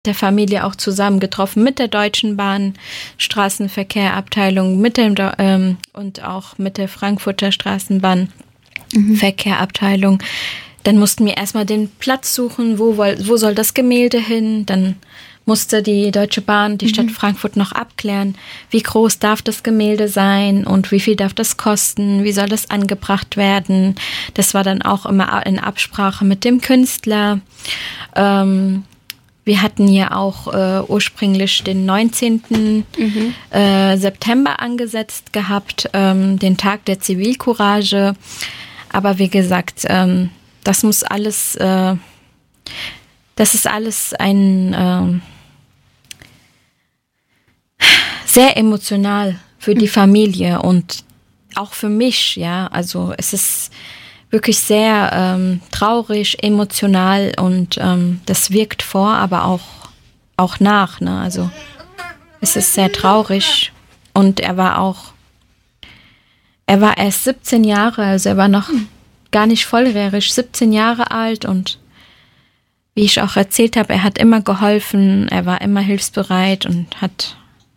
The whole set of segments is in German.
der Familie auch zusammengetroffen mit der Deutschen Bahn, Straßenverkehrabteilung und auch mit der Frankfurter Straßenbahn Verkehrabteilung. Dann mussten wir erstmal den Platz suchen, wo soll das Gemälde hin. Dann musste die Deutsche Bahn, die Stadt Frankfurt noch abklären, wie groß darf das Gemälde sein und wie viel darf das kosten, wie soll das angebracht werden. Das war dann auch immer in Absprache mit dem Künstler. Wir hatten ja auch ursprünglich den 19. September angesetzt gehabt, den Tag der Zivilcourage. Aber wie gesagt, das ist alles ein sehr emotional für die Familie und auch für mich, ja. Also es ist wirklich sehr traurig, emotional und das wirkt vor, aber auch nach, ne? Also es ist sehr traurig und er war erst 17 Jahre, also er war noch gar nicht volljährig, 17 Jahre alt und wie ich auch erzählt habe, er hat immer geholfen, er war immer hilfsbereit und hat...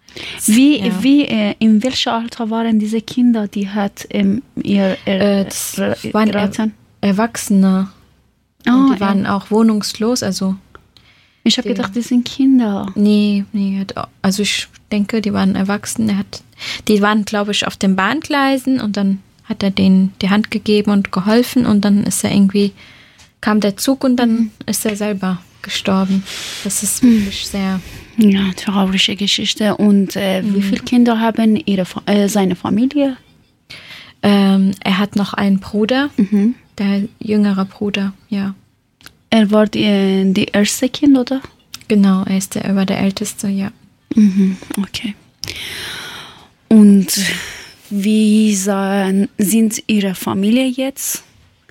In welchem Alter waren diese Kinder, die hat das waren Erwachsene. Und die waren auch wohnungslos, also... Ich habe gedacht, das sind Kinder. Nee, also ich denke, die waren Erwachsene. Die waren, glaube ich, auf den Bahngleisen und dann hat er denen die Hand gegeben und geholfen und dann kam der Zug und dann ist er selber gestorben. Das ist wirklich sehr... Ja, traurige Geschichte. Und wie viele Kinder haben seine Familie? Er hat noch einen Bruder, der jüngere Bruder, ja. Er war die erste Kind, oder? Genau, er war der Älteste, ja. Okay. Und wie sind Ihre Familie jetzt?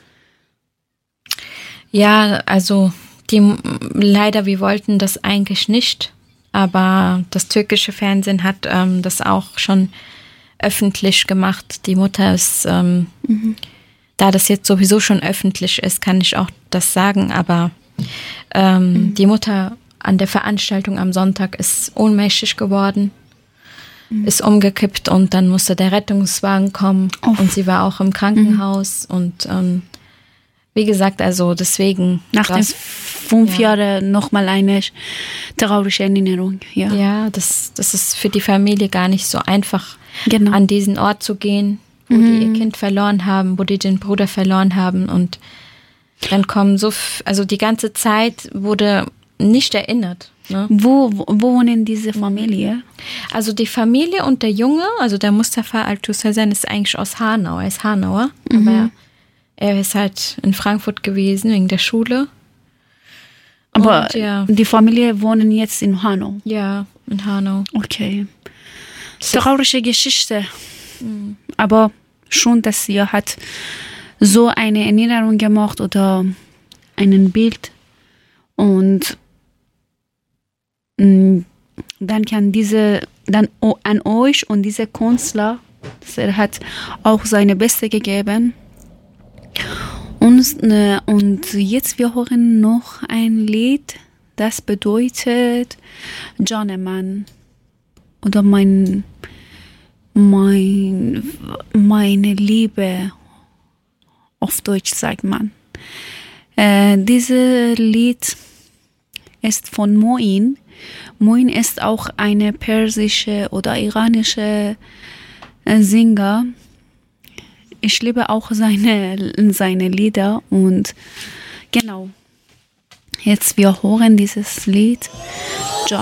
Ja, also leider, wir wollten das eigentlich nicht, aber das türkische Fernsehen hat das auch schon öffentlich gemacht. Die Mutter ist, da das jetzt sowieso schon öffentlich ist, kann ich auch das sagen, aber die Mutter an der Veranstaltung am Sonntag ist ohnmächtig geworden, ist umgekippt und dann musste der Rettungswagen kommen und sie war auch im Krankenhaus und wie gesagt, also deswegen... Nach den 5 Jahren nochmal eine traurige Erinnerung. Ja, das ist für die Familie gar nicht so einfach, an diesen Ort zu gehen, wo die ihr Kind verloren haben, wo die den Bruder verloren haben und dann kommen also die ganze Zeit wurde nicht erinnert. Ne? Wo wohnen diese Familie? Also die Familie und der Junge, also der Mustafa Althussein ist eigentlich aus Hanau, er ist Hanauer, aber er ist halt in Frankfurt gewesen wegen der Schule. Aber die Familie wohnen jetzt in Hanau? Ja, in Hanau. Okay. Traurige Geschichte. Aber schon, dass sie hat so eine Erinnerung gemacht oder ein Bild. Und dann kann dann an euch und dieser Künstler, er hat auch seine Beste gegeben. Und jetzt wir hören noch ein Lied, das bedeutet Johnnemann oder meine Liebe, auf Deutsch sagt man. Dieses Lied ist von Moin. Moin ist auch eine persische oder iranische Sänger. Ich liebe auch seine Lieder und genau, jetzt wir hören dieses Lied